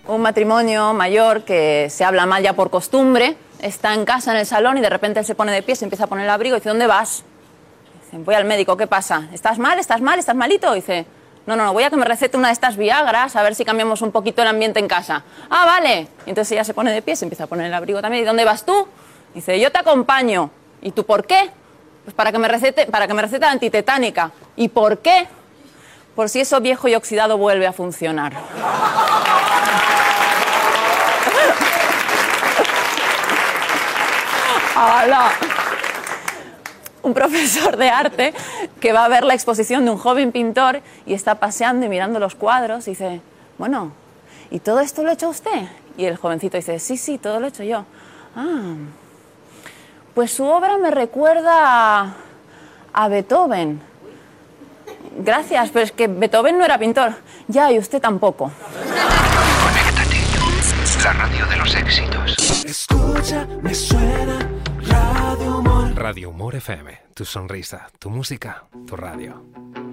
Un matrimonio mayor que se habla mal ya por costumbre, está en casa en el salón y de repente él se pone de pie, se empieza a poner el abrigo y dice, ¿dónde vas? Dice, voy al médico, ¿qué pasa? ¿Estás mal? ¿Estás mal? ¿Estás malito? Dice, no, voy a que me recete una de estas Viagras a ver si cambiamos un poquito el ambiente en casa. Ah, vale. Y entonces ella se pone de pie, se empieza a poner el abrigo también. ¿Y dónde vas tú? Dice, yo te acompaño. ¿Y tú por qué? Pues para que me recete la antitetánica. ¿Y por qué? Por si eso viejo y oxidado vuelve a funcionar. ¡Hala! Un profesor de arte que va a ver la exposición de un joven pintor y está paseando y mirando los cuadros y dice, bueno, ¿y todo esto lo ha hecho usted? Y el jovencito dice, sí, todo lo he hecho yo. Ah, pues su obra me recuerda a Beethoven. Gracias, pero es que Beethoven no era pintor. Ya, y usted tampoco. Conéctate. La radio de los éxitos. Escucha, me suena Radio Humor. Radio Humor FM. Tu sonrisa, tu música, tu radio.